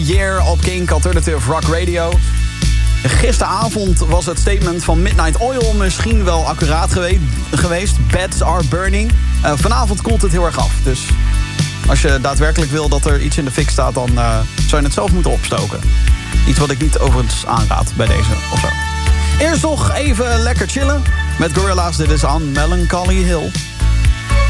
Year op Kink Alternative Rock Radio. Gisteravond was het statement van Midnight Oil misschien wel accuraat geweest. Beds are burning. Vanavond koelt het heel erg af. Dus als je daadwerkelijk wil dat er iets in de fik staat, dan zou je het zelf moeten opstoken. Iets wat ik niet overigens aanraad bij deze of zo. Eerst nog even lekker chillen met Gorillaz. Dit is On Melancholy Hill.